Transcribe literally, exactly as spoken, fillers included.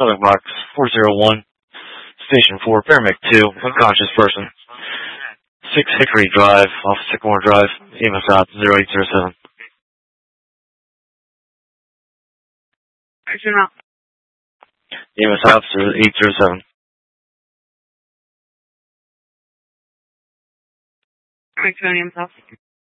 Southern Box four zero one, Station four, Paramedic two, unconscious person. six Hickory Drive, off Sycamore Drive, E M S out zero eight zero seven. Action out. E M S out zero eight zero seven. Action out, E M S out.